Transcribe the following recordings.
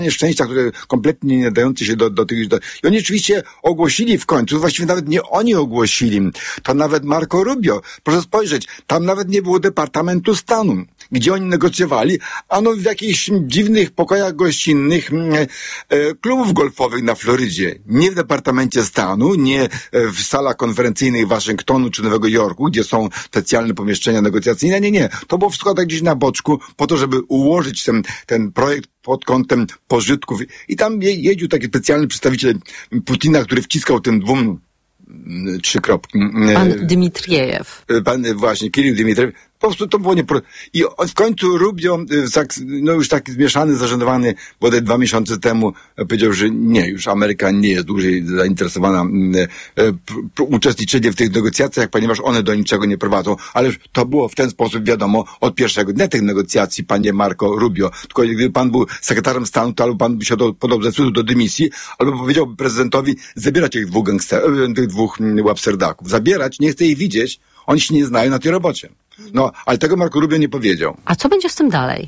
Nieszczęścia, które kompletnie nie nadające się do tych... I oni oczywiście ogłosili w końcu, właściwie nawet nie oni ogłosili, to nawet Marco Rubio. Proszę spojrzeć, tam nawet nie było Departamentu Stanu, gdzie oni negocjowali, w jakichś dziwnych pokojach gościnnych klubów golfowych na Florydzie. Nie w Departamencie Stanu, nie w salach konferencyjnych Waszyngtonu czy Nowego Jorku, gdzie są specjalne pomieszczenia negocjacyjne. Nie. To było wszystko tak gdzieś na boczku, po to, żeby ułożyć ten projekt pod kątem pożytków. I tam jeździł taki specjalny przedstawiciel Putina, który wciskał tym dwóm 3 kropki. Pan Dmitriejew. Właśnie, Kirill Dmitriejew. Po prostu to było I w końcu Rubio, już taki zmieszany, zażenowany, bodaj 2 miesiące temu powiedział, że nie, już Ameryka nie jest dłużej zainteresowana uczestniczeniem w tych negocjacjach, ponieważ one do niczego nie prowadzą. Ale to było w ten sposób wiadomo od pierwszego dnia tych negocjacji, panie Marco Rubio. Tylko gdyby pan był sekretarzem stanu, to albo pan by się podał ze wstydu do dymisji, albo powiedziałby prezydentowi zabierać tych dwóch łapserdaków. Zabierać, nie chce ich widzieć, oni się nie znają na tej robocie. Ale tego Marco Rubio nie powiedział. A co będzie z tym dalej?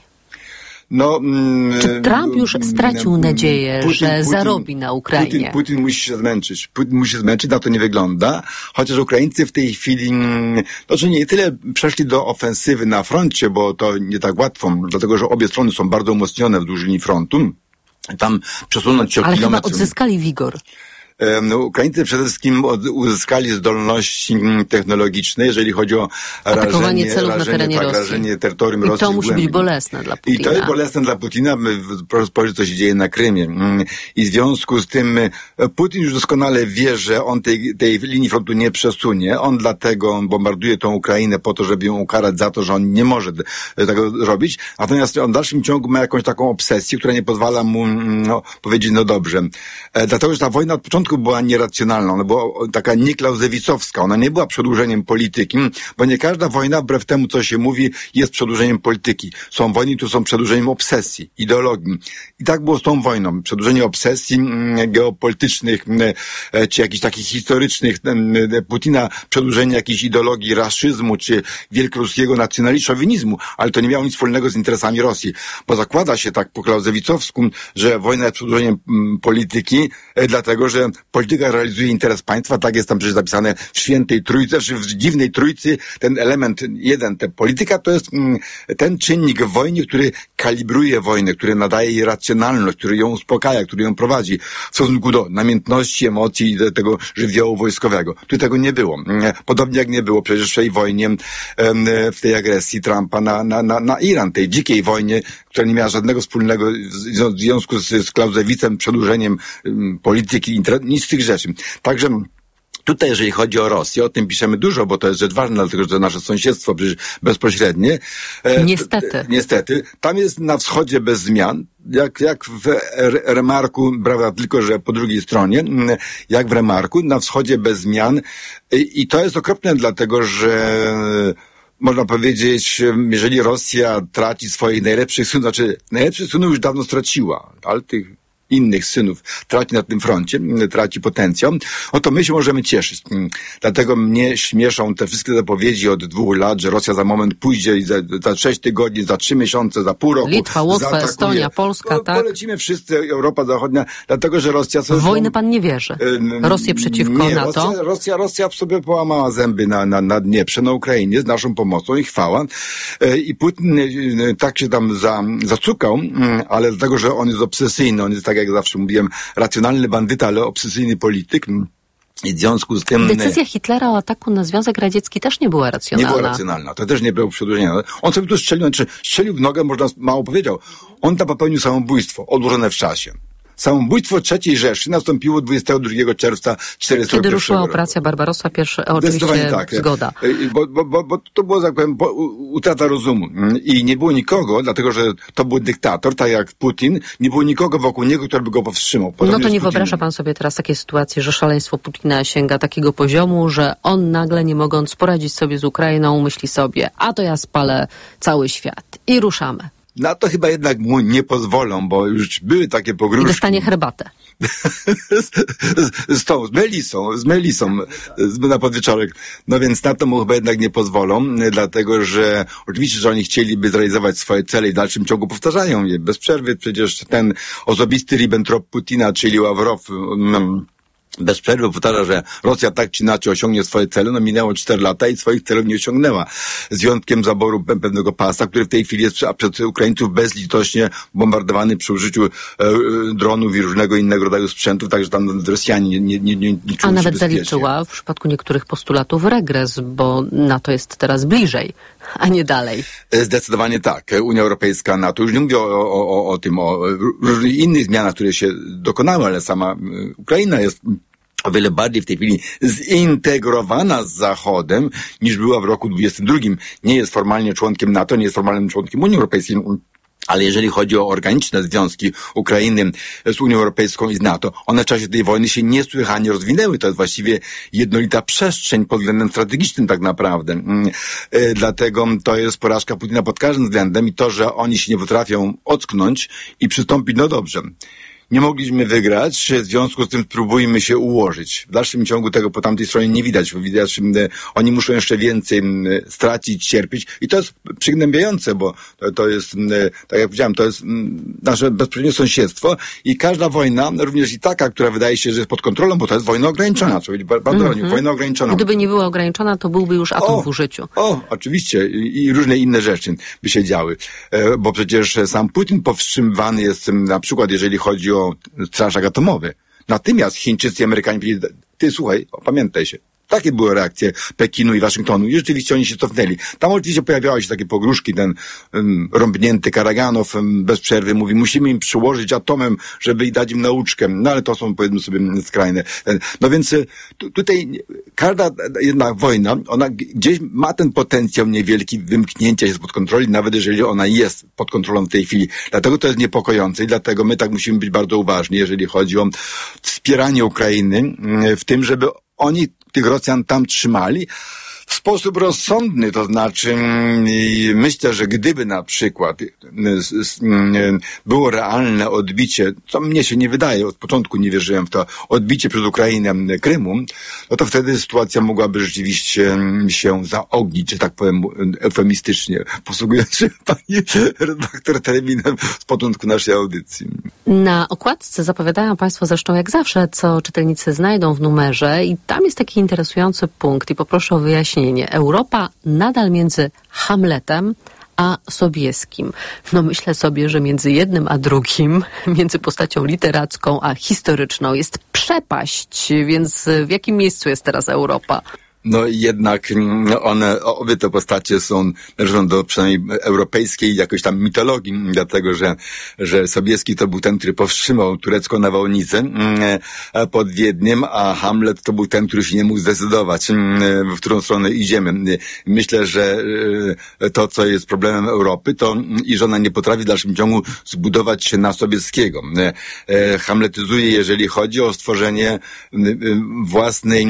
Czy Trump już stracił nadzieję, że zarobi na Ukrainie? Putin musi się zmęczyć. Na to nie wygląda. Chociaż Ukraińcy w tej chwili, nie tyle przeszli do ofensywy na froncie, bo to nie tak łatwo, dlatego że obie strony są bardzo umocnione wzdłuż linii frontu. Tam przesunąć się o kilometr. Ale chyba odzyskali wigor. Ukraińcy przede wszystkim uzyskali zdolności technologiczne, jeżeli chodzi o atakowanie celów na terenie Rosji. Rażenie terytorium Rosji. I to musi być bolesne dla Putina. I to jest bolesne dla Putina. Proszę spojrzeć, co się dzieje na Krymie. I w związku z tym Putin już doskonale wie, że on tej linii frontu nie przesunie. On dlatego bombarduje tą Ukrainę po to, żeby ją ukarać za to, że on nie może tego robić. Natomiast on w dalszym ciągu ma jakąś taką obsesję, która nie pozwala mu powiedzieć, dobrze. Dlatego, że ta wojna od początku była nieracjonalna, ona była taka nieklauzewicowska, ona nie była przedłużeniem polityki, bo nie każda wojna, wbrew temu, co się mówi, jest przedłużeniem polityki. Są wojny, które są przedłużeniem obsesji, ideologii. I tak było z tą wojną. Przedłużenie obsesji geopolitycznych, czy jakichś takich historycznych Putina, przedłużenie jakiejś ideologii raszyzmu, czy wielkoruskiego nacjonalizmu, szowinizmu, ale to nie miało nic wspólnego z interesami Rosji, bo zakłada się tak po klauzewicowsku, że wojna jest przedłużeniem polityki, dlatego, że polityka realizuje interes państwa, tak jest tam przecież zapisane w Świętej Trójcy, w Dziwnej Trójcy, ten element jeden, polityka to jest ten czynnik w wojnie, który kalibruje wojnę, który nadaje jej racjonalność, który ją uspokaja, który ją prowadzi w stosunku do namiętności, emocji i do tego żywiołu wojskowego. Tu tego nie było. Podobnie jak nie było przecież w tej wojnie, w tej agresji Trumpa na Iran, tej dzikiej wojnie, która nie miała żadnego wspólnego w związku z Clausewicem, przedłużeniem polityki, nic z tych rzeczy. Także tutaj, jeżeli chodzi o Rosję, o tym piszemy dużo, bo to jest rzecz ważna, dlatego że to nasze sąsiedztwo przecież bezpośrednie. Niestety. Tam jest na wschodzie bez zmian, jak w Remarku, prawda, tylko że po drugiej stronie, jak w Remarku, na wschodzie bez zmian. I to jest okropne, dlatego że można powiedzieć, jeżeli Rosja traci swoich najlepszych synów, najlepszych synów już dawno straciła, ale tych innych synów traci na tym froncie, traci potencjał, to my się możemy cieszyć. Dlatego mnie śmieszą te wszystkie zapowiedzi od 2 lat, że Rosja za moment pójdzie i za 6 tygodni, za 3 miesiące, za pół roku Litwa, Łotwa, Estonia, Polska, tak? Polecimy wszyscy, Europa Zachodnia, dlatego, że Rosja... W wojnę pan nie wierzy? Rosję przeciwko NATO? Rosja w sobie połamała zęby na Dnieprze, na Ukrainie z naszą pomocą i chwała. I Putin tak się tam zacukał, ale dlatego, że on jest obsesyjny, on jest tak jak zawsze mówiłem, racjonalny bandyta, ale obsesyjny polityk. I w związku z tym... Decyzja Hitlera o ataku na Związek Radziecki też nie była racjonalna. Nie była racjonalna. To też nie było przedłużenia. On sobie tu strzelił w nogę, można mało powiedział. On tam popełnił samobójstwo, odłożone w czasie. Samobójstwo III Rzeszy nastąpiło 22 czerwca 1941 Kiedy ruszyła operacja Barbarossa, oczywiście tak, zgoda. Bo to było, tak powiem, utrata rozumu. I nie było nikogo, dlatego że to był dyktator, tak jak Putin, nie było nikogo wokół niego, który by go powstrzymał. Podobnie to nie wyobraża pan sobie teraz takiej sytuacji, że szaleństwo Putina sięga takiego poziomu, że on nagle, nie mogąc poradzić sobie z Ukrainą, myśli sobie, a to ja spalę cały świat. I ruszamy. Na to chyba jednak mu nie pozwolą, bo już były takie pogróżki. I dostanie herbatę. z melisą na podwieczorek. No więc na to mu chyba jednak nie pozwolą, dlatego że oczywiście, że oni chcieliby zrealizować swoje cele i w dalszym ciągu powtarzają je bez przerwy. Przecież ten osobisty Ribbentrop Putina, czyli Ławrow, bez przerwy powtarza, że Rosja tak czy inaczej osiągnie swoje cele. No minęło 4 lata i swoich celów nie osiągnęła. Z wyjątkiem zaboru pewnego pasa, który w tej chwili jest przez Ukraińców bezlitośnie bombardowany przy użyciu dronów i różnego innego rodzaju sprzętów, także tam Rosjanie nie czują się A nawet bezpiecznie. zaliczyła w przypadku niektórych postulatów regres, bo NATO jest teraz bliżej, a nie dalej. Zdecydowanie tak. Unia Europejska, NATO, już nie mówię o różnych innych zmianach, które się dokonały, ale sama Ukraina jest o wiele bardziej w tej chwili zintegrowana z Zachodem niż była w roku 2022. Nie jest formalnie członkiem NATO, nie jest formalnym członkiem Unii Europejskiej, ale jeżeli chodzi o organiczne związki Ukrainy z Unią Europejską i z NATO, one w czasie tej wojny się niesłychanie rozwinęły. To jest właściwie jednolita przestrzeń pod względem strategicznym tak naprawdę. Dlatego to jest porażka Putina pod każdym względem i to, że oni się nie potrafią ocknąć i przystąpić, no dobrze. Nie mogliśmy wygrać, w związku z tym spróbujmy się ułożyć. W dalszym ciągu tego po tamtej stronie nie widać. Widać, oni muszą jeszcze więcej stracić, cierpieć i to jest przygnębiające, bo to jest, tak jak powiedziałem, to jest nasze bezpośrednie sąsiedztwo i każda wojna, również i taka, która wydaje się, że jest pod kontrolą, bo to jest wojna ograniczona, trzeba powiedzieć bardzo wojna ograniczona. Gdyby nie była ograniczona, to byłby już atom w użyciu. Oczywiście i różne inne rzeczy by się działy, bo przecież sam Putin powstrzymywany jest na przykład, jeżeli chodzi o straszak atomowy. Natomiast Chińczycy i Amerykanie powiedzieli, ty słuchaj, opamiętaj się. Takie były reakcje Pekinu i Waszyngtonu i rzeczywiście oni się cofnęli. Tam oczywiście pojawiały się takie pogróżki, ten rąbnięty Karaganow bez przerwy mówi, musimy im przyłożyć atomem, żeby dać im nauczkę. No ale to są, powiedzmy sobie, skrajne. No więc tutaj każda jednak wojna, ona gdzieś ma ten potencjał niewielki wymknięcia się spod kontroli, nawet jeżeli ona jest pod kontrolą w tej chwili. Dlatego to jest niepokojące i dlatego my tak musimy być bardzo uważni, jeżeli chodzi o wspieranie Ukrainy w tym, żeby oni tych Rosjan tam trzymali w sposób rozsądny, to znaczy myślę, że gdyby na przykład było realne odbicie, co mnie się nie wydaje, od początku nie wierzyłem w to, odbicie przez Ukrainę Krymu, no to wtedy sytuacja mogłaby rzeczywiście się zaognić, że tak powiem eufemistycznie, posługując się pani redaktor terminem z początku naszej audycji. Na okładce zapowiadają Państwo zresztą jak zawsze, co czytelnicy znajdą w numerze i tam jest taki interesujący punkt i poproszę o wyjaśnienie. Europa nadal między Hamletem a Sobieskim. No myślę sobie, że między jednym a drugim, między postacią literacką a historyczną jest przepaść, więc w jakim miejscu jest teraz Europa? No jednak obie te postacie należą do przynajmniej europejskiej jakoś tam mitologii, dlatego że Sobieski to był ten, który powstrzymał turecką nawałnicę pod Wiedniem, a Hamlet to był ten, który się nie mógł zdecydować, w którą stronę idziemy. Myślę, że to, co jest problemem Europy, to i że ona nie potrafi w dalszym ciągu zbudować się na Sobieskiego. Hamletyzuje, jeżeli chodzi o stworzenie własnej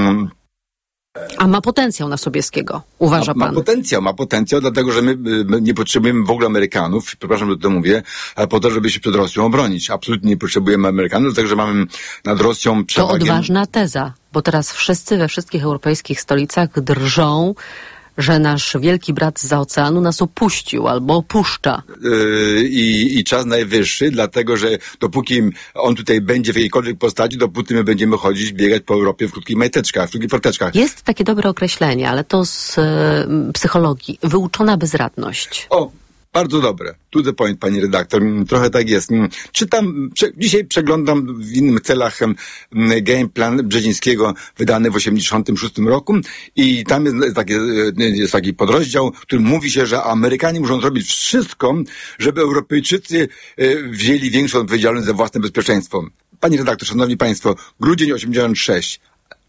A ma potencjał na Sobieskiego, uważa pan? Ma potencjał, dlatego że my nie potrzebujemy w ogóle Amerykanów, przepraszam, że to mówię, po to, żeby się przed Rosją obronić. Absolutnie nie potrzebujemy Amerykanów, dlatego że mamy nad Rosją przewagę. To odważna teza, bo teraz wszyscy we wszystkich europejskich stolicach drżą, że nasz wielki brat zza oceanu nas opuścił albo opuszcza. I czas najwyższy, dlatego że dopóki on tutaj będzie w jakiejkolwiek postaci, dopóty my będziemy chodzić, biegać po Europie w krótkich majteczkach, w krótkich porteczkach. Jest takie dobre określenie, ale to z psychologii. Wyuczona bezradność. Bardzo dobre. To the point, pani redaktor. Trochę tak jest. Czytam, dzisiaj przeglądam w innych celach game plan Brzezińskiego wydany w 1986 roku i tam jest taki podrozdział, w którym mówi się, że Amerykanie muszą zrobić wszystko, żeby Europejczycy wzięli większą odpowiedzialność za własne bezpieczeństwo. Pani redaktor, szanowni państwo, grudzień 86.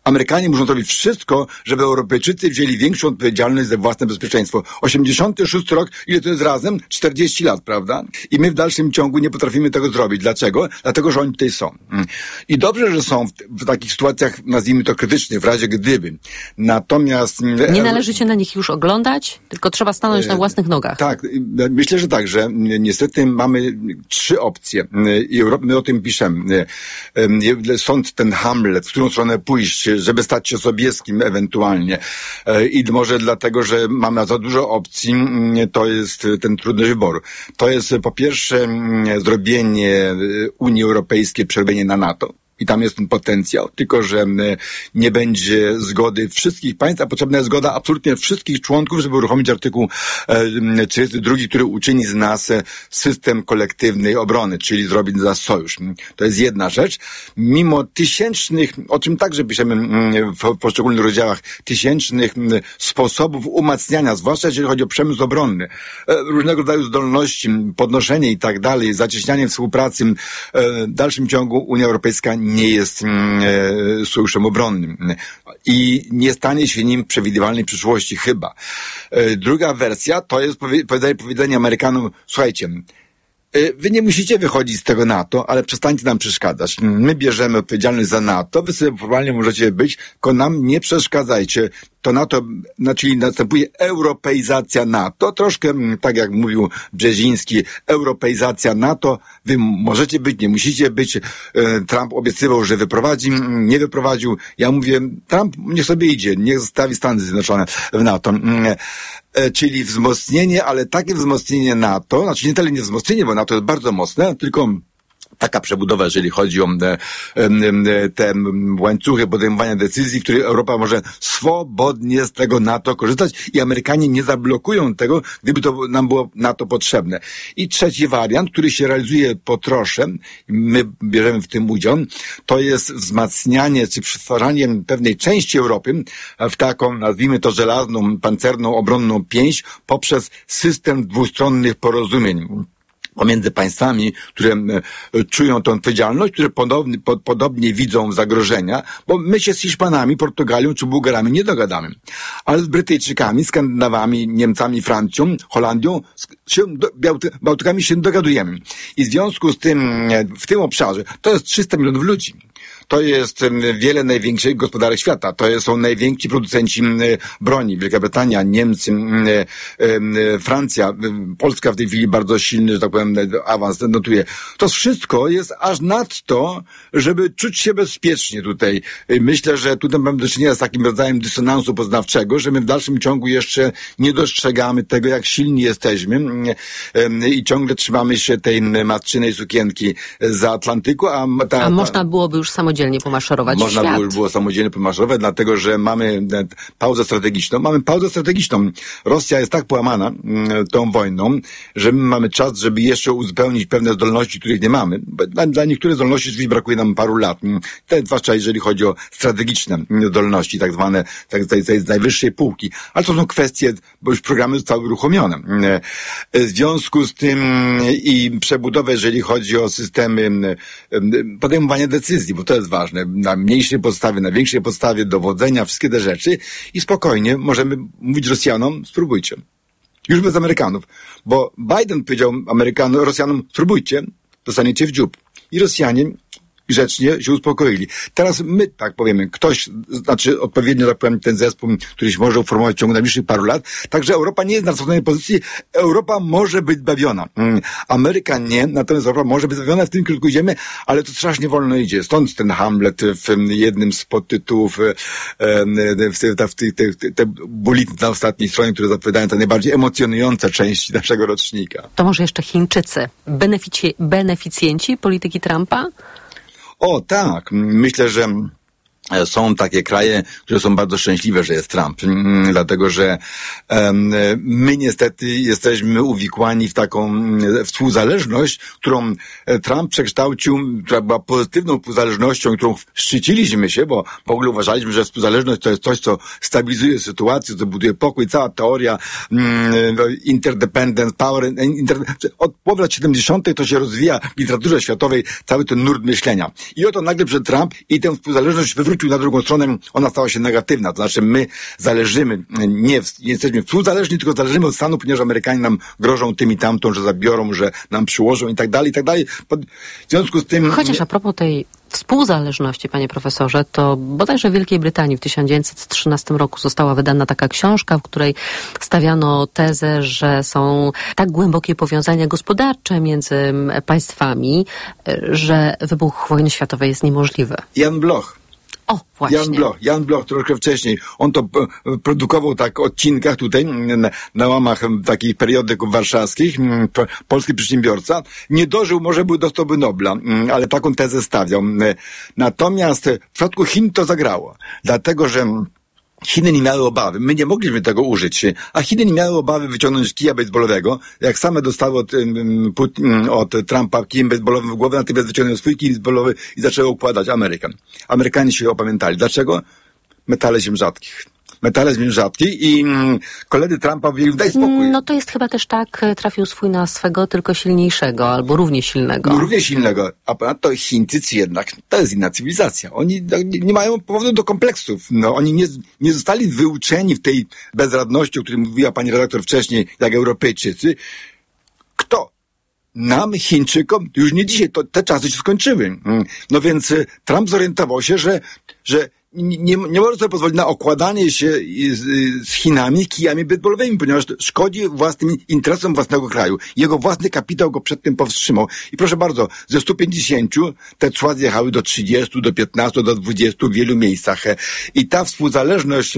Amerykanie muszą zrobić wszystko, żeby Europejczycy wzięli większą odpowiedzialność za własne bezpieczeństwo. 86 rok, ile to jest razem? 40 lat, prawda? I my w dalszym ciągu nie potrafimy tego zrobić. Dlaczego? Dlatego, że oni tutaj są. I dobrze, że są w takich sytuacjach, nazwijmy to krytycznych, w razie gdyby. Natomiast... Nie należy się na nich już oglądać, tylko trzeba stanąć na własnych nogach. Tak, myślę, że tak, że niestety mamy 3 opcje i my o tym piszemy. Sąd ten Hamlet, w którą stronę pójść, żeby stać się Sobieskim ewentualnie. I może dlatego, że mamy za dużo opcji, to jest ten trudny wybór. To jest po pierwsze zrobienie Unii Europejskiej, przerwanie na NATO. I tam jest ten potencjał, tylko że nie będzie zgody wszystkich państw, a potrzebna jest zgoda absolutnie wszystkich członków, żeby uruchomić artykuł 32, który uczyni z nas system kolektywnej obrony, czyli zrobić z nas sojusz. To jest jedna rzecz. Mimo tysięcznych, o czym także piszemy w poszczególnych rozdziałach, tysięcznych sposobów umacniania, zwłaszcza jeżeli chodzi o przemysł obronny, różnego rodzaju zdolności, podnoszenie i tak dalej, zacieśnianie współpracy, w dalszym ciągu Unia Europejska nie jest sojuszem obronnym i nie stanie się nim w przewidywalnej przyszłości chyba. Druga wersja to jest powiedzenie Amerykanom, słuchajcie, wy nie musicie wychodzić z tego NATO, ale przestańcie nam przeszkadzać. My bierzemy odpowiedzialność za NATO, wy sobie formalnie możecie być, tylko nam nie przeszkadzajcie. To NATO, czyli następuje europeizacja NATO, troszkę tak jak mówił Brzeziński, europeizacja NATO, wy możecie być, nie musicie być. Trump obiecywał, że wyprowadzi, nie wyprowadził. Ja mówię, Trump niech sobie idzie, niech zostawi Stany Zjednoczone w NATO. Czyli wzmocnienie, ale takie wzmocnienie NATO, znaczy nie tyle nie wzmocnienie, bo NATO jest bardzo mocne, tylko taka przebudowa, jeżeli chodzi o te łańcuchy podejmowania decyzji, w których Europa może swobodnie z tego NATO korzystać i Amerykanie nie zablokują tego, gdyby to nam było NATO potrzebne. I trzeci wariant, który się realizuje po trosze, my bierzemy w tym udział, to jest wzmacnianie czy przetwarzanie pewnej części Europy w taką, nazwijmy to żelazną, pancerną, obronną pięść poprzez system dwustronnych porozumień pomiędzy państwami, które czują tę odpowiedzialność, które podobnie widzą zagrożenia, bo my się z Hiszpanami, Portugalią czy Bułgarami nie dogadamy. Ale z Brytyjczykami, Skandynawami, Niemcami, Francją, Holandią, Bałtykami się dogadujemy. I w związku z tym, w tym obszarze, to jest 300 milionów ludzi. To jest wiele największych gospodarek świata. To są najwięksi producenci broni. Wielka Brytania, Niemcy, Francja, Polska w tej chwili bardzo silny, że tak powiem, awans notuje. To wszystko jest aż nadto, żeby czuć się bezpiecznie tutaj. Myślę, że tutaj mamy do czynienia z takim rodzajem dysonansu poznawczego, że my w dalszym ciągu jeszcze nie dostrzegamy tego, jak silni jesteśmy i ciągle trzymamy się tej matczynej sukienki za Atlantyku, a można byłoby już samodzielnie pomaszerować w świat. Można było samodzielnie pomaszerować, dlatego że mamy pauzę strategiczną. Rosja jest tak połamana tą wojną, że my mamy czas, żeby jeszcze uzupełnić pewne zdolności, których nie mamy. Dla niektórych zdolności rzeczywiście brakuje nam paru lat. Zwłaszcza jeżeli chodzi o strategiczne zdolności, tak zwane z najwyższej półki. Ale to są kwestie, bo już programy zostały uruchomione. W związku z tym i przebudowę, jeżeli chodzi o systemy podejmowania decyzji, bo to jest ważne, na mniejszej podstawie, na większej podstawie dowodzenia, wszystkie te rzeczy i spokojnie możemy mówić Rosjanom, spróbujcie. Już bez Amerykanów, bo Biden powiedział Rosjanom, spróbujcie, dostaniecie w dziób. I Rosjanie grzecznie się uspokoili. Teraz my, tak powiemy, odpowiednio, tak powiem, ten zespół, który się może uformować w ciągu najbliższych paru lat. Także Europa nie jest na stosownej pozycji. Europa może być zbawiona. Ameryka nie, natomiast Europa może być zbawiona, w tym kierunku idziemy, ale to strasznie wolno idzie. Stąd ten Hamlet w jednym z podtytułów, te bulletiny na ostatniej stronie, które zapowiadają te najbardziej emocjonujące części naszego rocznika. To może jeszcze Chińczycy. Beneficjenci polityki Trumpa? O tak, myślę, że są takie kraje, które są bardzo szczęśliwe, że jest Trump, dlatego że my niestety jesteśmy uwikłani w taką współzależność, którą Trump przekształcił, która była pozytywną współzależnością, którą szczyciliśmy się, bo w ogóle uważaliśmy, że współzależność to jest coś, co stabilizuje sytuację, co buduje pokój, cała teoria interdependence, power, od połowy lat 70. to się rozwija w literaturze światowej cały ten nurt myślenia. I oto nagle przed Trump i tę współzależność wywrócił przerzucił na drugą stronę, ona stała się negatywna. To znaczy my zależymy, nie jesteśmy współzależni, tylko zależymy od Stanów, ponieważ Amerykanie nam grożą tym i tamtą, że zabiorą, że nam przyłożą i tak dalej, i tak dalej. W związku z tym... Chociaż a propos tej współzależności, panie profesorze, to bodajże w Wielkiej Brytanii w 1913 roku została wydana taka książka, w której stawiano tezę, że są tak głębokie powiązania gospodarcze między państwami, że wybuch wojny światowej jest niemożliwy. Jan Bloch. O, właśnie. Jan Bloch troszkę wcześniej. On to produkował tak w odcinkach tutaj, na łamach takich periodyków warszawskich, polski przedsiębiorca. Nie dożył, może dostałby Nobla, ale taką tezę stawiał. Natomiast w przypadku Chin to zagrało. Dlatego, że Chiny nie miały obawy. My nie mogliśmy tego użyć, a Chiny nie miały obawy wyciągnąć kija baseballowego. Jak same dostały od Trumpa kijem baseballowym w głowę, natychmiast wyciągnął swój kij baseballowy i zaczęły układać Amerykę. Amerykanie się opamiętali. Dlaczego? Metale ziem rzadkich i koledzy Trumpa mówili, daj spokój. No to jest chyba też tak, trafił swój na swego, tylko silniejszego, albo równie silnego. No, równie silnego, a ponadto Chińczycy jednak, to jest inna cywilizacja. Oni nie mają powodu do kompleksów. No, oni nie zostali wyuczeni w tej bezradności, o której mówiła pani redaktor wcześniej, jak Europejczycy. Kto? Nam, Chińczykom, już nie dzisiaj, te czasy się skończyły. No więc Trump zorientował się, że nie może sobie pozwolić na okładanie się z Chinami kijami baseballowymi, ponieważ szkodzi własnym interesom własnego kraju. Jego własny kapitał go przed tym powstrzymał. I proszę bardzo, ze 150 te cła zjechały do 30, do 15, do 20 w wielu miejscach. I ta współzależność,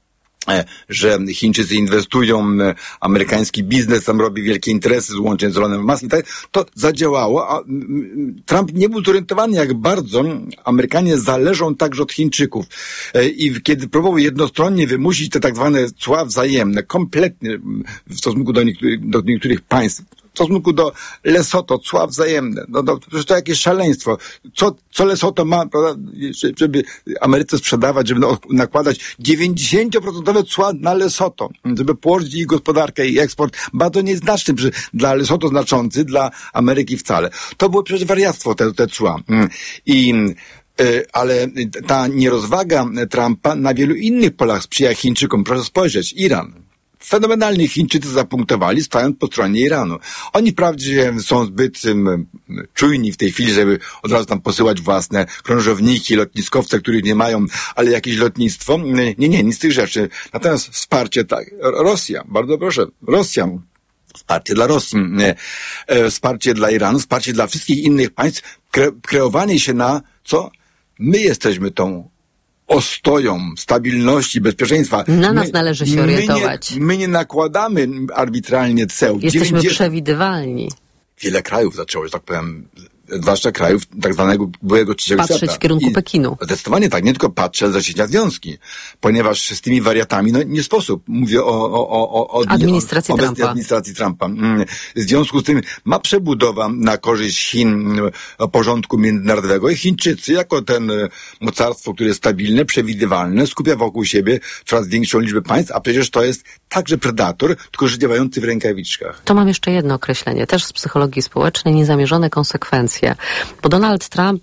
że Chińczycy inwestują, amerykański biznes tam robi wielkie interesy, łącznie z Elonem Muskiem, to zadziałało, a Trump nie był zorientowany, jak bardzo Amerykanie zależą także od Chińczyków. I kiedy próbował jednostronnie wymusić te tak zwane cła wzajemne, kompletnie w stosunku do niektórych państw, w stosunku do Lesoto, cła wzajemne. No, przecież to jakieś szaleństwo. Co Lesoto ma, prawda, żeby Ameryce sprzedawać, żeby nakładać 90% cła na Lesoto, żeby położyć ich gospodarkę i eksport bardzo nieznaczny, dla Lesoto znaczący, dla Ameryki wcale. To było przecież wariactwo, te cła. Ale ta nierozwaga Trumpa na wielu innych polach sprzyja Chińczykom. Proszę spojrzeć, Iran. Fenomenalnie Chińczycy zapunktowali, stając po stronie Iranu. Oni wprawdzie są zbyt czujni w tej chwili, żeby od razu tam posyłać własne krążowniki, lotniskowce, których nie mają, ale jakieś lotnictwo. Nie, nic z tych rzeczy. Natomiast wsparcie, tak, Rosja, bardzo proszę, Rosja. Wsparcie dla Rosji, wsparcie dla Iranu, wsparcie dla wszystkich innych państw, kreowanie się na co? My jesteśmy tą ostoją stabilności, bezpieczeństwa. Na nas należy się orientować. My nie nakładamy arbitralnie ceł. Jesteśmy przewidywalni. Wiele krajów zaczęło, że tak powiem, zwłaszcza krajów tak zwanego byłego trzeciego świata. Patrzeć w kierunku Pekinu. Zdecydowanie tak, nie tylko patrzę, zacieśnia związki, ponieważ z tymi wariatami, nie sposób. Mówię o administracji Trumpa. W związku z tym ma przebudowa na korzyść Chin porządku międzynarodowego i Chińczycy, jako ten mocarstwo, które jest stabilne, przewidywalne, skupia wokół siebie coraz większą liczbę państw, a przecież to jest także predator, tylko że działający w rękawiczkach. To mam jeszcze jedno określenie, też z psychologii społecznej, niezamierzone konsekwencje. Bo Donald Trump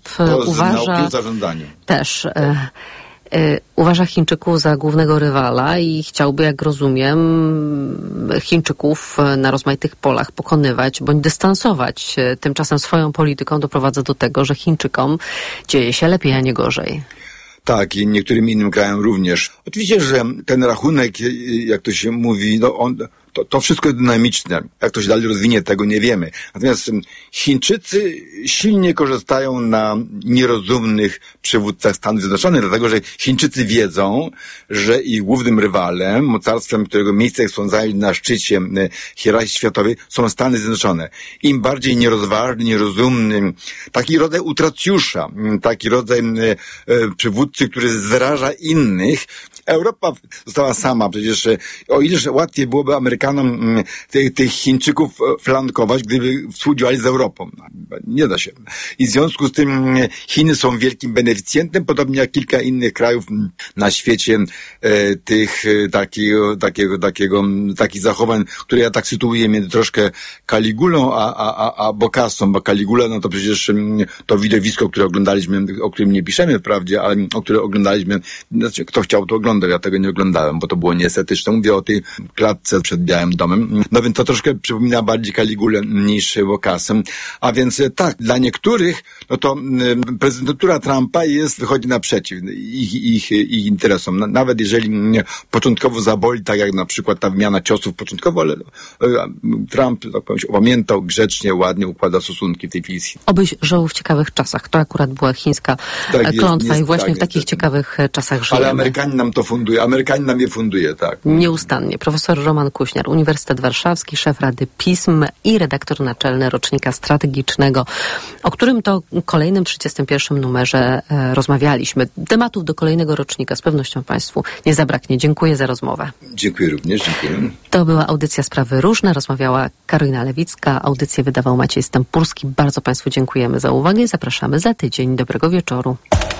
uważa Chińczyków za głównego rywala i chciałby, jak rozumiem, Chińczyków na rozmaitych polach pokonywać bądź dystansować. Tymczasem swoją polityką doprowadza do tego, że Chińczykom dzieje się lepiej, a nie gorzej. Tak, i niektórym innym krajom również. Oczywiście, że ten rachunek, jak to się mówi, to wszystko jest dynamiczne. Jak to się dalej rozwinie, tego nie wiemy. Natomiast Chińczycy silnie korzystają na nierozumnych przywódcach Stanów Zjednoczonych, dlatego że Chińczycy wiedzą, że ich głównym rywalem, mocarstwem, którego miejsce chcą zająć na szczycie hierarchii światowej, są Stany Zjednoczone. Im bardziej nierozważny, nierozumny, taki rodzaj utracjusza, taki rodzaj przywódcy, który zraża innych. Europa została sama. Przecież o ileż łatwiej byłoby Amerykanom Amerykanom tych Chińczyków flankować, gdyby współdziałali z Europą. Nie da się. I w związku z tym Chiny są wielkim beneficjentem, podobnie jak kilka innych krajów na świecie takich zachowań, które ja tak sytuuję między troszkę Kaligulą a Bocassą, bo Caligula, no to przecież to widowisko, które oglądaliśmy, o którym nie piszemy wprawdzie, ale o które oglądaliśmy, znaczy kto chciał to oglądał, ja tego nie oglądałem, bo to było nieestetyczne. Mówię o tej klatce przed Białym Domem. No więc to troszkę przypomina bardziej Caligulę niż Bocassę. A więc tak, dla niektórych, no to prezydentura Trumpa wychodzi naprzeciw ich interesom. Nawet jeżeli początkowo zaboli, tak jak na przykład ta wymiana ciosów początkowo, ale Trump, tak powiem, się opamiętał, grzecznie, ładnie układa stosunki w tej chwili. Obyś żył w ciekawych czasach. To akurat była chińska klątwa i właśnie w takich ciekawych czasach żyjemy. Ale Amerykanin nam to funduje, Amerykanin nam je funduje, tak. Nieustannie. Profesor Roman Kuśniar, Uniwersytet Warszawski, szef Rady PISM i redaktor naczelny Rocznika Strategicznego, o którym to kolejnym 31. numerze rozmawialiśmy. Tematów do kolejnego rocznika z pewnością Państwu nie zabraknie. Dziękuję za rozmowę. Dziękuję również, dziękuję. To była audycja Sprawy Różne. Rozmawiała Karolina Lewicka. Audycję wydawał Maciej Stępurski. Bardzo Państwu dziękujemy za uwagę i zapraszamy za tydzień. Dobrego wieczoru.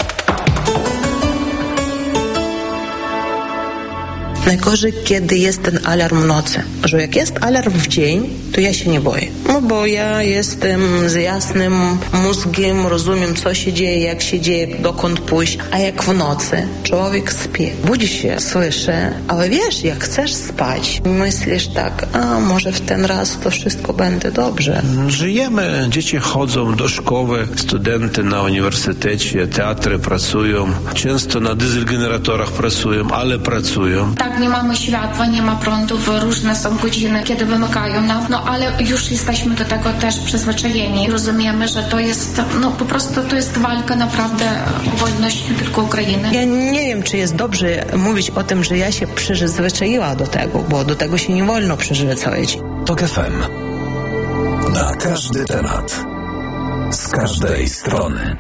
Najgorzej, kiedy jest ten alarm w nocy. Że jak jest alarm w dzień, to ja się nie boję. No bo ja jestem z jasnym mózgiem, rozumiem, co się dzieje, jak się dzieje, dokąd pójść. A jak w nocy człowiek śpi, budzi się, słyszy, ale wiesz, jak chcesz spać, myślisz tak, a może w ten raz to wszystko będzie dobrze. Żyjemy, dzieci chodzą do szkoły, studenty na uniwersytecie, teatry pracują, często na dieselgeneratorach pracują, ale pracują. Tak, nie mamy światła, nie ma prądów, różne są godziny, kiedy wymykają nam, no ale już jesteśmy do tego też przyzwyczajeni. Rozumiemy, że to jest, no po prostu to jest walka naprawdę o wolność nie tylko Ukrainy. Ja nie wiem, czy jest dobrze mówić o tym, że ja się przyzwyczaiła do tego, bo do tego się nie wolno przyzwyczaić. TOK FM. Na każdy temat. Z każdej strony.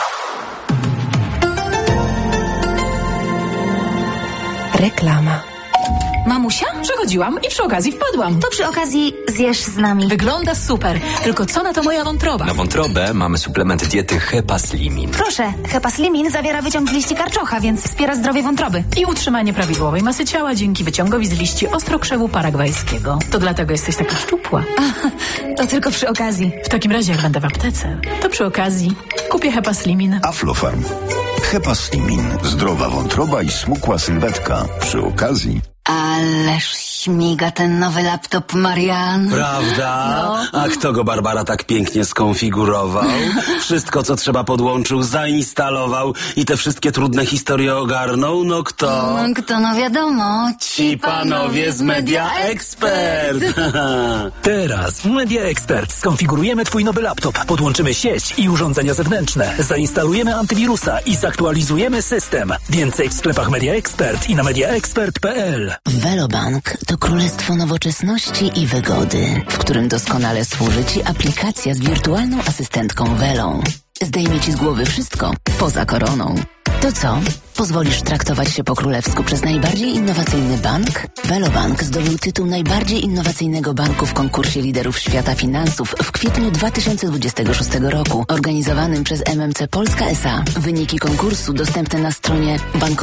Reklama. Mamusia? Przechodziłam i przy okazji wpadłam. To przy okazji zjesz z nami. Wygląda super, tylko co na to moja wątroba? Na wątrobę mamy suplement diety Hepaslimin. Proszę, Hepaslimin zawiera wyciąg z liści karczocha, więc wspiera zdrowie wątroby. I utrzymanie prawidłowej masy ciała dzięki wyciągowi z liści ostrokrzewu paragwajskiego. To dlatego jesteś taka szczupła. To tylko przy okazji. W takim razie, jak będę w aptece, to przy okazji kupię Hepaslimin. Aflofarm. Hepaslimin. Zdrowa wątroba i smukła sylwetka. Przy okazji. Ależ śmiga ten nowy laptop, Marian. Prawda? No. A kto go, Barbara, tak pięknie skonfigurował? Wszystko, co trzeba, podłączył, zainstalował i te wszystkie trudne historie ogarnął? No kto? No wiadomo. Ci panowie z Media Expert. Teraz w Media Expert skonfigurujemy twój nowy laptop, podłączymy sieć i urządzenia zewnętrzne, zainstalujemy antywirusa i zaktualizujemy system. Więcej w sklepach Media Expert i na mediaexpert.pl. Velobank to królestwo nowoczesności i wygody, w którym doskonale służy Ci aplikacja z wirtualną asystentką Velą. Zdejmie Ci z głowy wszystko, poza koroną. To co? Pozwolisz traktować się po królewsku przez najbardziej innowacyjny bank? Velobank zdobył tytuł najbardziej innowacyjnego banku w konkursie liderów świata finansów w kwietniu 2026 roku, organizowanym przez MMC Polska S.A. Wyniki konkursu dostępne na stronie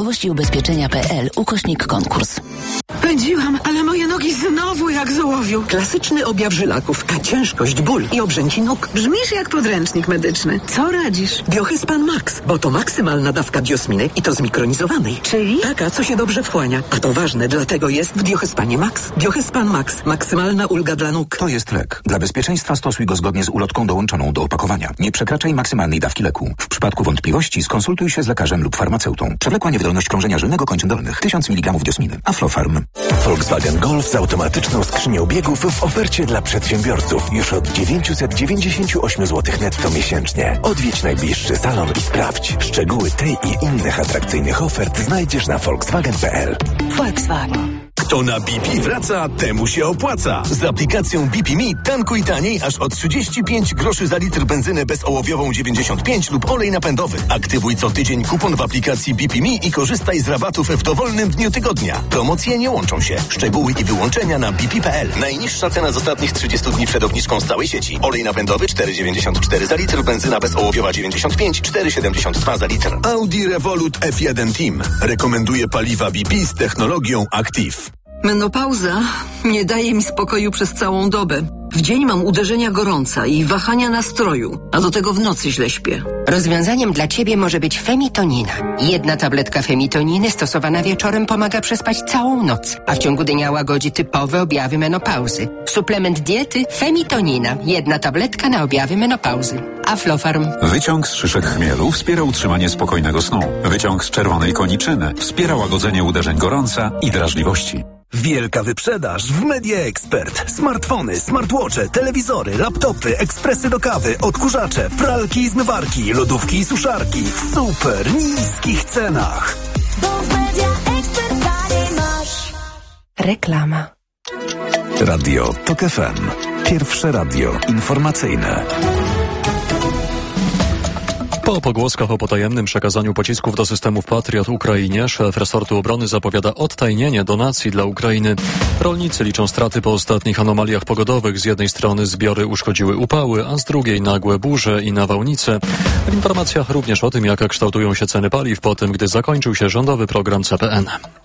bankowościubezpieczenia.pl/konkurs. Pędziłam, ale moje nogi znowu jak z ołowiu. Klasyczny objaw żylaków, ciężkość, ból i obrzęki nóg. Brzmisz jak podręcznik medyczny. Co radzisz? Biohyspan Max, bo to maksymalna dawka diosminy i to zmikronizowanej. Czyli? Taka, co się dobrze wchłania. A to ważne, dlatego jest w Biohyspanie Max. Biohyspan Max. Maksymalna ulga dla nóg. To jest lek. Dla bezpieczeństwa stosuj go zgodnie z ulotką dołączoną do opakowania. Nie przekraczaj maksymalnej dawki leku. W przypadku wątpliwości skonsultuj się z lekarzem lub farmaceutą. Przewlekła niewydolność krążenia żylnego kończyn dolnych. 1000 mg diosminy. Aflofarm. Volkswagen Golf z automatyczną skrzynią biegów w ofercie dla przedsiębiorców już od 998 zł netto miesięcznie. Odwiedź najbliższy salon i sprawdź. Szczegóły tej i innych atrakcyjnych ofert znajdziesz na Volkswagen.pl. Volkswagen. Kto na BP wraca, temu się opłaca. Z aplikacją BP Me tankuj taniej aż o 35 groszy za litr benzynę bezołowiową 95 lub olej napędowy. Aktywuj co tydzień kupon w aplikacji BP Me i korzystaj z rabatów w dowolnym dniu tygodnia. Promocje nie łączą się. Szczegóły i wyłączenia na bp.pl. Najniższa cena z ostatnich 30 dni przed obniżką z całej sieci. Olej napędowy 4,94 za litr, benzyna bezołowiowa 95, 4,72 za litr. Audi Revolut F1 Team rekomenduje paliwa BP z technologią Active. Menopauza nie daje mi spokoju przez całą dobę. W dzień mam uderzenia gorąca i wahania nastroju, a do tego w nocy źle śpię. Rozwiązaniem dla Ciebie może być femitonina. 1 tabletka femitoniny stosowana wieczorem pomaga przespać całą noc, a w ciągu dnia łagodzi typowe objawy menopauzy. Suplement diety femitonina. 1 tabletka na objawy menopauzy. Aflofarm. Wyciąg z szyszek chmielu wspiera utrzymanie spokojnego snu. Wyciąg z czerwonej koniczyny wspiera łagodzenie uderzeń gorąca i drażliwości. Wielka wyprzedaż w Media Expert. Smartfony, smartwatche, telewizory, laptopy, ekspresy do kawy, odkurzacze, pralki i zmywarki, lodówki i suszarki w super niskich cenach. Bo w Media Expert taniej masz. Reklama. Radio TOK FM. Pierwsze radio informacyjne. Po pogłoskach o potajemnym przekazaniu pocisków do systemów Patriot Ukrainie, szef resortu obrony zapowiada odtajnienie donacji dla Ukrainy. Rolnicy liczą straty po ostatnich anomaliach pogodowych. Z jednej strony zbiory uszkodziły upały, a z drugiej nagłe burze i nawałnice. W informacjach również o tym, jak kształtują się ceny paliw po tym, gdy zakończył się rządowy program CPN.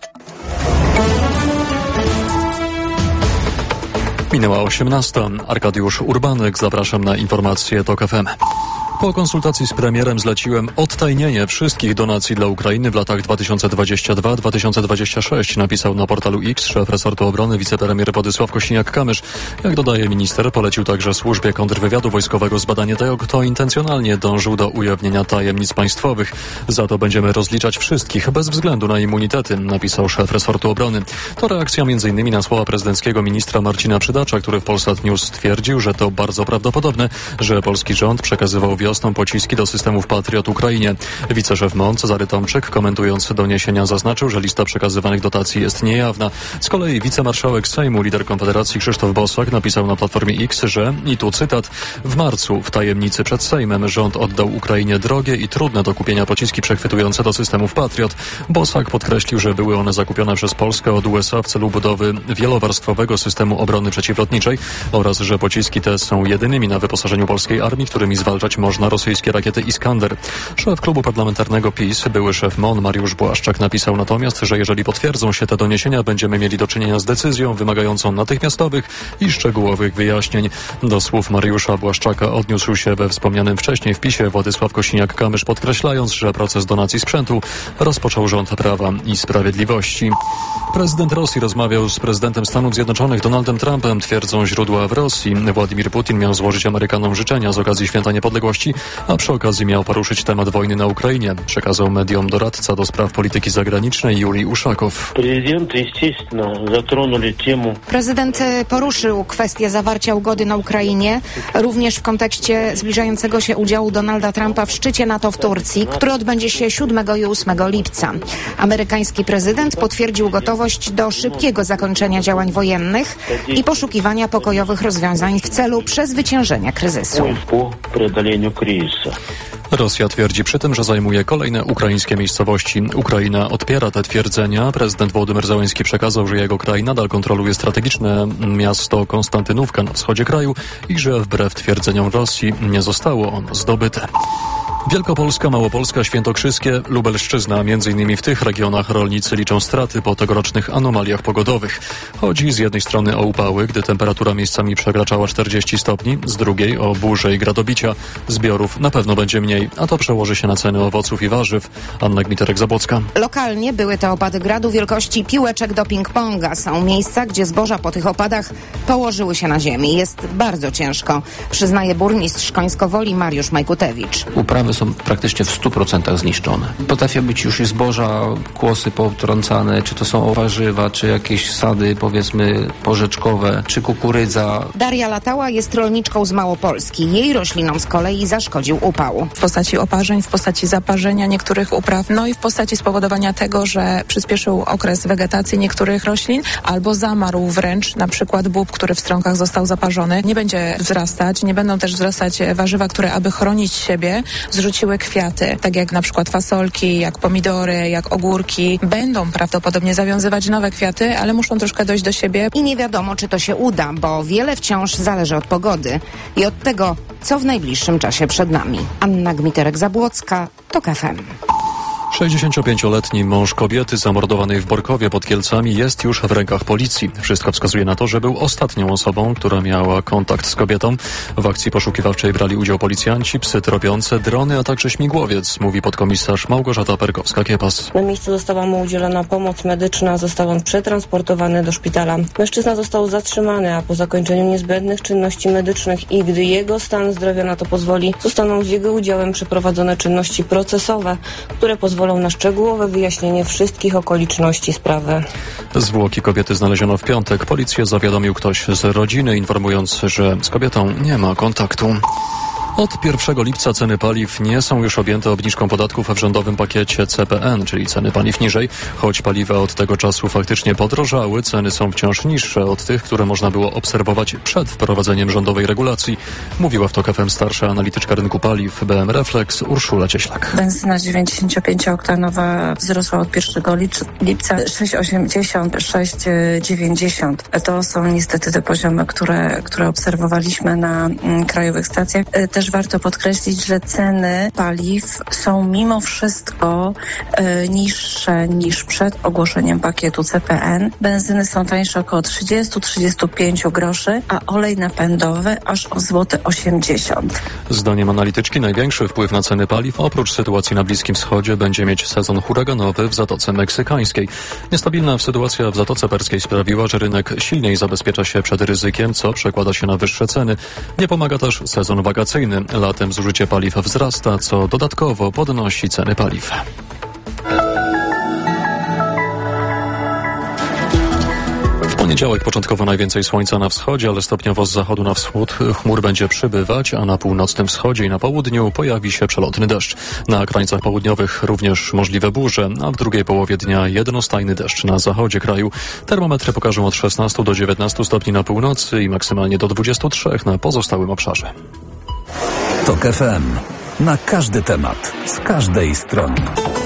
Minęła 18. Arkadiusz Urbanek, zapraszam na informacje TOK FM. Po konsultacji z premierem zleciłem odtajnienie wszystkich donacji dla Ukrainy w latach 2022-2026, napisał na portalu X szef resortu obrony wicepremier Władysław Kosiniak-Kamysz. Jak dodaje minister, polecił także służbie kontrwywiadu wojskowego zbadanie tego, kto intencjonalnie dążył do ujawnienia tajemnic państwowych. Za to będziemy rozliczać wszystkich, bez względu na immunitety, napisał szef resortu obrony. To reakcja m.in. na słowa prezydenckiego ministra Marcina Przydacza, który w Polsat News stwierdził, że to bardzo prawdopodobne, że polski rząd przekazywał wiosną pociski do systemów Patriot Ukrainie. Wiceszef MON Cezary Tomczyk, komentując doniesienia, zaznaczył, że lista przekazywanych dotacji jest niejawna. Z kolei wicemarszałek Sejmu, lider Konfederacji Krzysztof Bosak napisał na Platformie X, że, i tu cytat, w marcu w tajemnicy przed Sejmem rząd oddał Ukrainie drogie i trudne do kupienia pociski przechwytujące do systemów Patriot. Bosak podkreślił, że były one zakupione przez Polskę od USA w celu budowy wielowarstwowego systemu obrony przeciwlotniczej oraz, że pociski te są jedynymi na wyposażeniu polskiej armii, którymi zwalczać można rosyjskie rakiety Iskander. Szef klubu parlamentarnego PiS, były szef MON Mariusz Błaszczak napisał natomiast, że jeżeli potwierdzą się te doniesienia, będziemy mieli do czynienia z decyzją wymagającą natychmiastowych i szczegółowych wyjaśnień. Do słów Mariusza Błaszczaka odniósł się we wspomnianym wcześniej wpisie Władysław Kosiniak-Kamysz, podkreślając, że proces donacji sprzętu rozpoczął rząd Prawa i Sprawiedliwości. Prezydent Rosji rozmawiał z prezydentem Stanów Zjednoczonych Donaldem Trumpem, twierdzą źródła w Rosji. Władimir Putin miał złożyć Amerykanom życzenia z okazji Święta Niepodległości, a przy okazji miał poruszyć temat wojny na Ukrainie, przekazał mediom doradca do spraw polityki zagranicznej Jurij Uszakow. Prezydent poruszył kwestię zawarcia ugody na Ukrainie, również w kontekście zbliżającego się udziału Donalda Trumpa w szczycie NATO w Turcji, który odbędzie się 7 i 8 lipca. Amerykański prezydent potwierdził gotowość do szybkiego zakończenia działań wojennych i poszukiwania pokojowych rozwiązań w celu przezwyciężenia kryzysu. Rosja twierdzi przy tym, że zajmuje kolejne ukraińskie miejscowości. Ukraina odpiera te twierdzenia. Prezydent Wołodymyr Zełenski przekazał, że jego kraj nadal kontroluje strategiczne miasto Konstantynówka na wschodzie kraju i że wbrew twierdzeniom Rosji nie zostało ono zdobyte. Wielkopolska, Małopolska, Świętokrzyskie, Lubelszczyzna. M.in. w tych regionach rolnicy liczą straty po tegorocznych anomaliach pogodowych. Chodzi z jednej strony o upały, gdy temperatura miejscami przekraczała 40 stopni, z drugiej o burze i gradobicia. Zbiorów na pewno będzie mniej, a to przełoży się na ceny owoców i warzyw. Anna Gmiterek-Zabłocka. Lokalnie były to opady gradu wielkości piłeczek do ping-ponga. Są miejsca, gdzie zboża po tych opadach położyły się na ziemi. Jest bardzo ciężko, przyznaje burmistrz Końskowoli Mariusz Majkutewicz. Uprawy one są praktycznie w 100% zniszczone. Potrafią być już i zboża, kłosy potrącane, czy to są warzywa, czy jakieś sady, powiedzmy, porzeczkowe, czy kukurydza. Daria Latała jest rolniczką z Małopolski. Jej roślinom z kolei zaszkodził upał. W postaci oparzeń, w postaci zaparzenia niektórych upraw, no i w postaci spowodowania tego, że przyspieszył okres wegetacji niektórych roślin, albo zamarł wręcz, na przykład bób, który w strąkach został zaparzony, nie będzie wzrastać, nie będą też wzrastać warzywa, które aby chronić siebie, zrzuciły kwiaty, tak jak na przykład fasolki, jak pomidory, jak ogórki. Będą prawdopodobnie zawiązywać nowe kwiaty, ale muszą troszkę dojść do siebie. I nie wiadomo, czy to się uda, bo wiele wciąż zależy od pogody i od tego, co w najbliższym czasie przed nami. Anna Gmiterek-Zabłocka, TOK FM. 65-letni mąż kobiety zamordowanej w Borkowie pod Kielcami jest już w rękach policji. Wszystko wskazuje na to, że był ostatnią osobą, która miała kontakt z kobietą. W akcji poszukiwawczej brali udział policjanci, psy tropiące, drony, a także śmigłowiec, mówi podkomisarz Małgorzata Perkowska-Kiepas. Na miejscu została mu udzielona pomoc medyczna, został on przetransportowany do szpitala. Mężczyzna został zatrzymany, a po zakończeniu niezbędnych czynności medycznych i gdy jego stan zdrowia na to pozwoli, zostaną z jego udziałem przeprowadzone czynności procesowe, które pozwolą na szczegółowe wyjaśnienie wszystkich okoliczności sprawy. Zwłoki kobiety znaleziono w piątek. Policję zawiadomił ktoś z rodziny, informując, że z kobietą nie ma kontaktu. Od 1 lipca ceny paliw nie są już objęte obniżką podatków w rządowym pakiecie CPN, czyli ceny paliw niżej. Choć paliwa od tego czasu faktycznie podrożały, ceny są wciąż niższe od tych, które można było obserwować przed wprowadzeniem rządowej regulacji. Mówiła w TOK FM starsza analityczka rynku paliw BM Reflex Urszula Cieślak. Benzyna 95-oktanowa wzrosła od 1 lipca 6,80, 6,90. To są niestety te poziomy, które obserwowaliśmy na krajowych stacjach. Też warto podkreślić, że ceny paliw są mimo wszystko niższe niż przed ogłoszeniem pakietu CPN. Benzyny są tańsze około 30-35 groszy, a olej napędowy aż o złoty 80. Zdaniem analityczki największy wpływ na ceny paliw oprócz sytuacji na Bliskim Wschodzie będzie mieć sezon huraganowy w Zatoce Meksykańskiej. Niestabilna sytuacja w Zatoce Perskiej sprawiła, że rynek silniej zabezpiecza się przed ryzykiem, co przekłada się na wyższe ceny. Nie pomaga też sezon wakacyjny. Latem zużycie paliw wzrasta, co dodatkowo podnosi ceny paliw. W poniedziałek początkowo najwięcej słońca na wschodzie, ale stopniowo z zachodu na wschód chmur będzie przybywać, a na północnym wschodzie i na południu pojawi się przelotny deszcz. Na krańcach południowych również możliwe burze, a w drugiej połowie dnia jednostajny deszcz na zachodzie kraju. Termometry pokażą od 16 do 19 stopni na północy i maksymalnie do 23 na pozostałym obszarze. TOK FM. Na każdy temat, z każdej strony.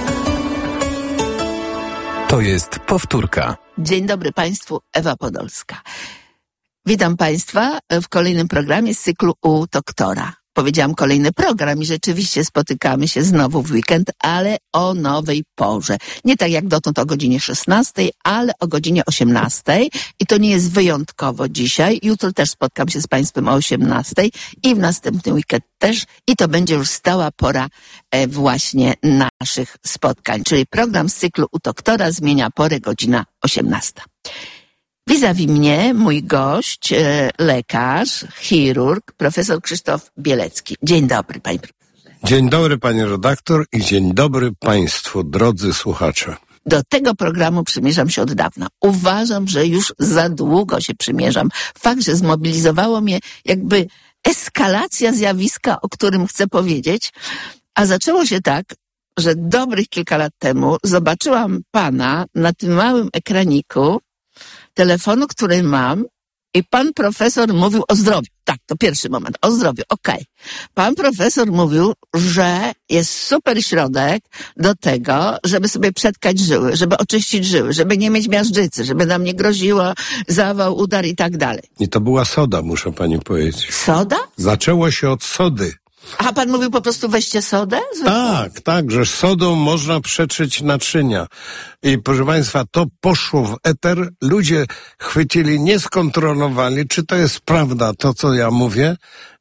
To jest powtórka. Dzień dobry Państwu, Ewa Podolska. Witam Państwa w kolejnym programie z cyklu U Doktora. Powiedziałam kolejny program i rzeczywiście spotykamy się znowu w weekend, ale o nowej porze. Nie tak jak dotąd o godzinie 16, ale o godzinie 18. I to nie jest wyjątkowo dzisiaj. Jutro też spotkam się z Państwem o 18 i w następny weekend też. I to będzie już stała pora właśnie naszych spotkań. Czyli program z cyklu U Doktora zmienia porę, godzina 18. Vis-a-vis mnie mój gość, lekarz, chirurg, profesor Krzysztof Bielecki. Dzień dobry, panie profesorze. Dzień dobry, panie redaktor i dzień dobry państwu, drodzy słuchacze. Do tego programu przymierzam się od dawna. Uważam, że już za długo się przymierzam. Fakt, że zmobilizowało mnie jakby eskalacja zjawiska, o którym chcę powiedzieć, a zaczęło się tak, że dobrych kilka lat temu zobaczyłam pana na tym małym ekraniku telefonu, który mam i pan profesor mówił o zdrowiu. Tak, to pierwszy moment. O zdrowiu, okej. Pan profesor mówił, że jest super środek do tego, żeby sobie przetkać żyły, żeby oczyścić żyły, żeby nie mieć miażdżycy, żeby nam nie groziło zawał, udar i tak dalej. I to była soda, muszę pani powiedzieć. Soda? Zaczęło się od sody. A pan mówił po prostu weźcie sodę? Tak, że sodą można przetrzeć naczynia. I proszę państwa, to poszło w eter, ludzie chwycili, nie skontrolowali, czy to jest prawda, to co ja mówię.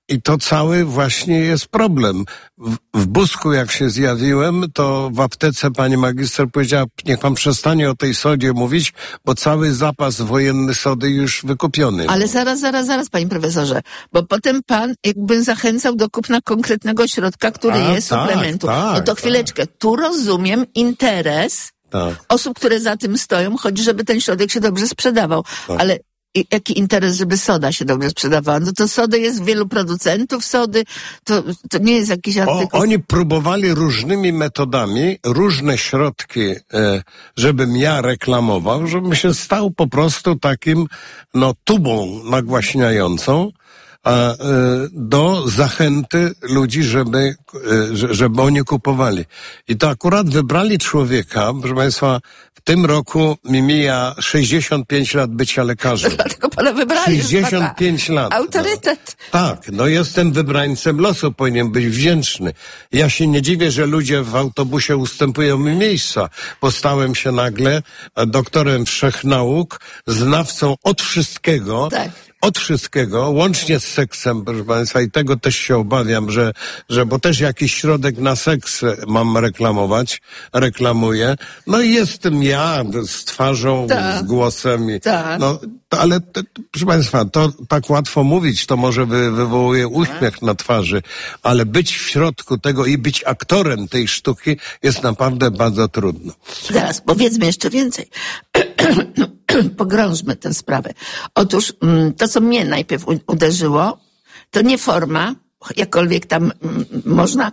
I to cały właśnie jest problem. W Busku, jak się zjawiłem, to w aptece pani magister powiedziała, niech pan przestanie o tej sodzie mówić, bo cały zapas wojenny sody już wykupiony. Ale zaraz, panie profesorze, bo potem pan jakby zachęcał do kupna konkretnego środka, który jest suplementu. No to chwileczkę, tu rozumiem interes osób, które za tym stoją, chodzi, żeby ten środek się dobrze sprzedawał. Ale jaki interes, żeby soda się dobrze sprzedawała? No to sody jest wielu producentów sody, to nie jest jakiś artykuł. Oni próbowali różnymi metodami, różne środki, żebym ja reklamował, żebym się stał po prostu takim, tubą nagłaśniającą do zachęty ludzi, żeby oni kupowali. I to akurat wybrali człowieka, proszę państwa, w tym roku mi mija 65 lat bycia lekarzem. Dlatego pana wybrali. 65 lat. Autorytet. Tak, jestem wybrańcem losu, powinien być wdzięczny. Ja się nie dziwię, że ludzie w autobusie ustępują mi miejsca, bo stałem się nagle doktorem wszechnauk, znawcą od wszystkiego. Tak. Od wszystkiego, łącznie z seksem, proszę państwa, i tego też się obawiam, bo też jakiś środek na seks mam reklamuję. No i jestem ja z twarzą, z głosem. Ale proszę państwa, to tak łatwo mówić, to może wywołuje uśmiech na twarzy, ale być w środku tego i być aktorem tej sztuki jest naprawdę bardzo trudno. Zaraz, powiedzmy jeszcze więcej. Pogrążmy tę sprawę. Otóż to, co mnie najpierw uderzyło, to nie forma, jakkolwiek tam można...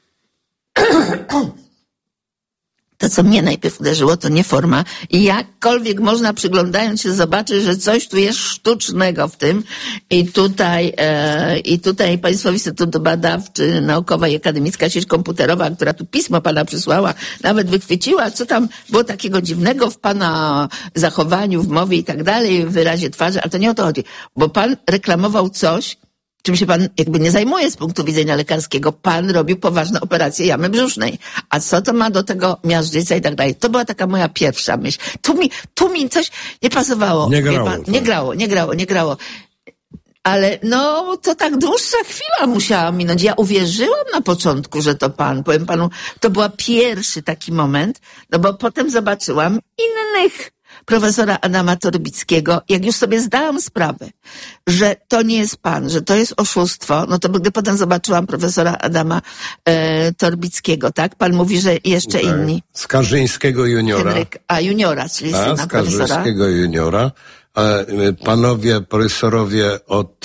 To, co mnie najpierw uderzyło, to nie forma. I jakkolwiek można, przyglądając się, zobaczyć, że coś tu jest sztucznego w tym. I tutaj Państwowy Instytut Badawczy, Naukowa i Akademicka Sieć Komputerowa, która tu pismo pana przysłała, nawet wychwyciła, co tam było takiego dziwnego w pana zachowaniu, w mowie i tak dalej, w wyrazie twarzy. Ale to nie o to chodzi. Bo pan reklamował coś, czym się pan jakby nie zajmuje z punktu widzenia lekarskiego. Pan robił poważne operacje jamy brzusznej. A co to ma do tego miażdżyca i tak dalej? To była taka moja pierwsza myśl. Tu mi coś nie pasowało. Nie grało. Ale to tak dłuższa chwila musiała minąć. Ja uwierzyłam na początku, że to pan. Powiem panu, to był pierwszy taki moment, bo potem zobaczyłam innych. Profesora Adama Torbickiego, jak już sobie zdałam sprawę, że to nie jest pan, że to jest oszustwo, to gdy potem zobaczyłam profesora Adama Torbickiego, tak? Pan mówi, że jeszcze inni. Skarżyńskiego juniora. Juniora, czyli syna profesora. Skarżyńskiego juniora. Panowie profesorowie od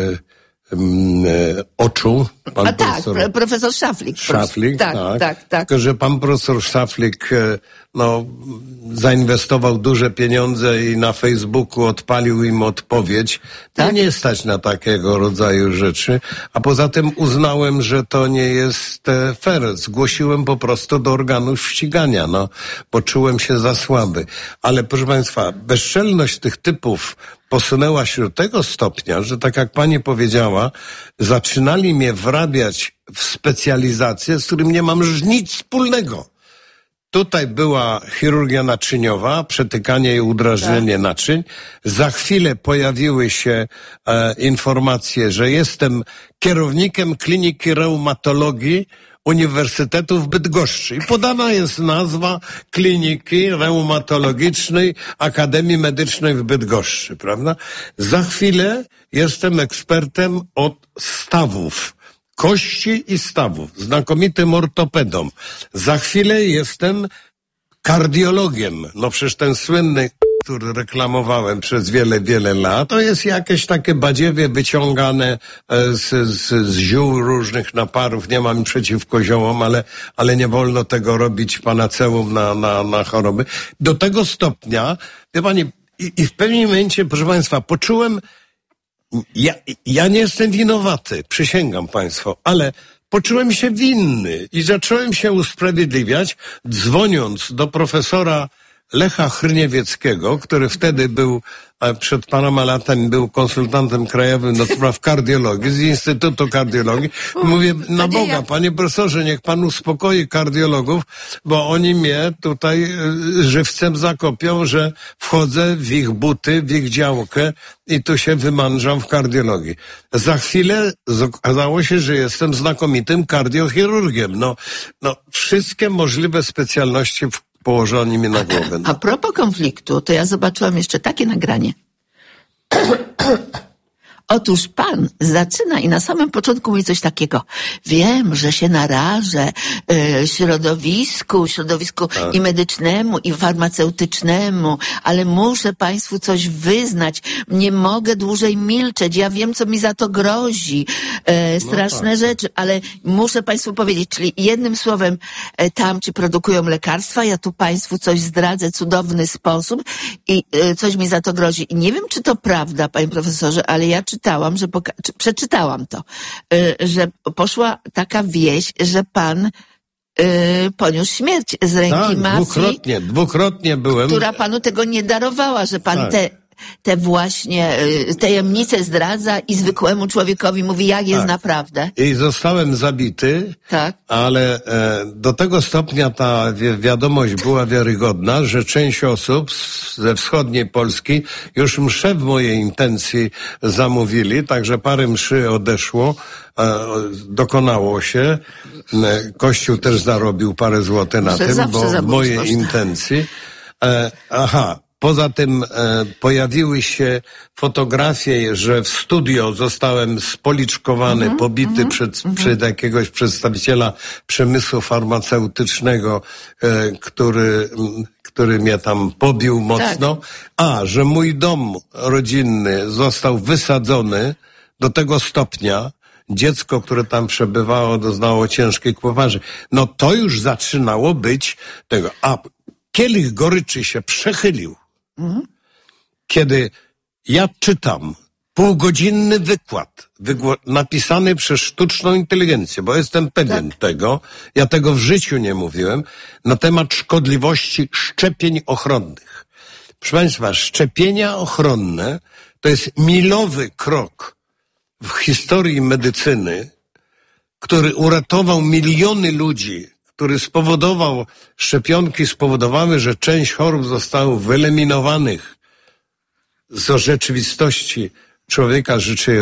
oczu. Profesor Szaflik. Tak. Tylko, że pan profesor Szaflik zainwestował duże pieniądze i na Facebooku odpalił im odpowiedź. Nie stać na takiego rodzaju rzeczy. A poza tym uznałem, że to nie jest fair. Zgłosiłem po prostu do organów ścigania. Bo czułem się za słaby. Ale proszę państwa, bezczelność tych typów posunęła się do tego stopnia, że tak jak pani powiedziała, zaczynali mnie wrabiać w specjalizację, z którym nie mam już nic wspólnego. Tutaj była chirurgia naczyniowa, przetykanie i udrażnienie naczyń. Za chwilę pojawiły się informacje, że jestem kierownikiem Kliniki Reumatologii Uniwersytetu w Bydgoszczy. I podana jest nazwa Kliniki Reumatologicznej Akademii Medycznej w Bydgoszczy, prawda? Za chwilę jestem ekspertem od stawów. Kości i stawów, znakomitym ortopedą. Za chwilę jestem kardiologiem. Przecież ten słynny, który reklamowałem przez wiele lat, to jest jakieś takie badziewie wyciągane z ziół różnych naparów. Nie mam przeciwko ziołom, ale nie wolno tego robić panaceum na choroby. Do tego stopnia, wie pani, i w pewnym momencie, proszę państwa, poczułem, ja nie jestem winowaty, przysięgam państwu, ale poczułem się winny i zacząłem się usprawiedliwiać, dzwoniąc do profesora Lecha Hryniewieckiego, który wtedy był, przed paroma latami był konsultantem krajowym do spraw kardiologii z Instytutu Kardiologii. Mówię, na Boga, panie profesorze, niech pan uspokoi kardiologów, bo oni mnie tutaj żywcem zakopią, że wchodzę w ich buty, w ich działkę i tu się wymądrzam w kardiologii. Za chwilę okazało się, że jestem znakomitym kardiochirurgiem. No, wszystkie możliwe specjalności położono mi na głowę. A propos konfliktu, to ja zobaczyłam jeszcze takie nagranie. Otóż pan zaczyna i na samym początku mówi coś takiego. Wiem, że się narażę środowisku i medycznemu, i farmaceutycznemu, ale muszę państwu coś wyznać. Nie mogę dłużej milczeć. Ja wiem, co mi za to grozi. Straszne rzeczy, ale muszę państwu powiedzieć, czyli jednym słowem, tam ci produkują lekarstwa, ja tu państwu coś zdradzę w cudowny sposób i coś mi za to grozi. I nie wiem, czy to prawda, panie profesorze, ale ja przeczytałam to, że poszła taka wieść, że pan poniósł śmierć z ręki mafii. Dwukrotnie byłem. Która panu tego nie darowała, że pan te właśnie tajemnice zdradza i zwykłemu człowiekowi mówi, jak jest naprawdę. I zostałem zabity, ale do tego stopnia ta wiadomość była wiarygodna, że część osób ze wschodniej Polski już mszę w mojej intencji zamówili, także parę mszy odeszło, dokonało się. Kościół też zarobił parę złotych na tym, bo w mojej intencji. Poza tym pojawiły się fotografie, że w studio zostałem spoliczkowany, pobity przed jakiegoś przedstawiciela przemysłu farmaceutycznego, który mnie tam pobił mocno. Że mój dom rodzinny został wysadzony do tego stopnia, dziecko, które tam przebywało, doznało ciężkiej krwoparzy. No to już zaczynało być tego. A kielich goryczy się przechylił. Kiedy ja czytam półgodzinny wykład napisany przez sztuczną inteligencję, bo jestem pewien tego, ja tego w życiu nie mówiłem, na temat szkodliwości szczepień ochronnych. Proszę państwa, szczepienia ochronne to jest milowy krok w historii medycyny, który uratował miliony ludzi, który szczepionki spowodowały, że część chorób zostało wyeliminowanych z rzeczywistości człowieka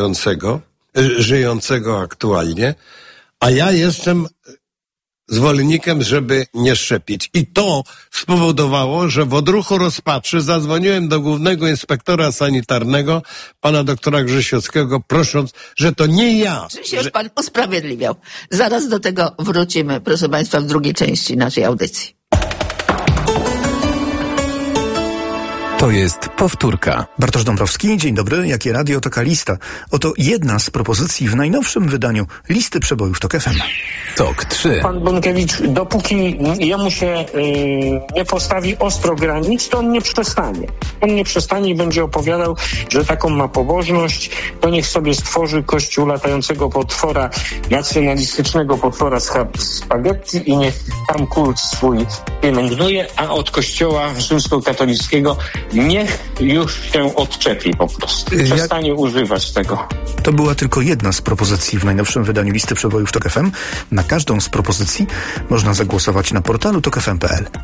żyjącego aktualnie, a ja jestem zwolennikiem, żeby nie szczepić. I to spowodowało, że w odruchu rozpaczy zadzwoniłem do głównego inspektora sanitarnego, pana doktora Grzesiowskiego, prosząc, że to nie ja. Czy się już pan usprawiedliwiał. Zaraz do tego wrócimy, proszę państwa, w drugiej części naszej audycji. To jest powtórka. Bartosz Dąbrowski, dzień dobry. Jakie radio, taka lista. Oto jedna z propozycji w najnowszym wydaniu listy przebojów TOK FM. TOK 3. Pan Bąkiewicz, dopóki jemu się nie postawi ostro granic, to on nie przestanie. On nie przestanie i będzie opowiadał, że taką ma pobożność, to niech sobie stworzy kościół latającego potwora, nacjonalistycznego potwora z spaghetti i niech tam kult swój pielęgnuje, a od kościoła rzymskokatolickiego niech już się odczepi po prostu. Przestanie używać tego. To była tylko jedna z propozycji w najnowszym wydaniu listy przebojów TOK FM. Na każdą z propozycji można zagłosować na portalu tokfm.pl.